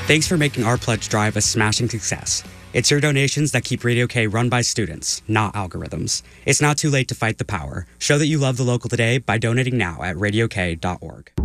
Thanks for making our pledge drive a smashing success. It's your donations that keep Radio K run by students, not algorithms. It's not too late to fight the power. Show that you love the local today by donating now at radiok.org.